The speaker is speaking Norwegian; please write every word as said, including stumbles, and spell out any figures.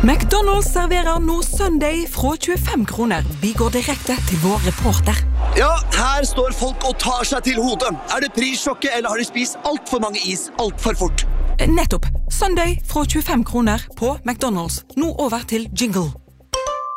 McDonald's serverer nå Sunday fra tjuefem kroner. Vi går direkte til vår reporter. Ja, her står folk og tar seg til hodet. Er det prissjokket, eller har de spist alt for mange is alt for fort? Nettopp. Sunday fra tjuefem kroner på McDonald's. Nå over til jingle.